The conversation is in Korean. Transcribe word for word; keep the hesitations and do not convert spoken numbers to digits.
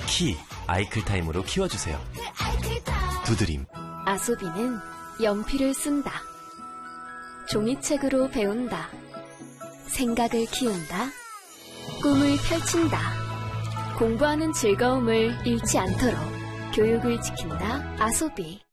키 아이클타임으로 키워주세요. 두드림. 아소비는 연필을 쓴다. 종이책으로 배운다. 생각을 키운다. 꿈을 펼친다. 공부하는 즐거움을 잃지 않도록 교육을 지킨다. 아소비.